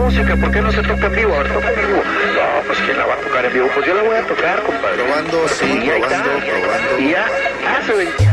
música, ¿por qué no se toca en vivo? A ver, toca en vivo. No, pues ¿quién la va a tocar en vivo? Pues yo la voy a tocar, compadre. Probando, sí, y ahí probando, está. probando. Y ya, hace 20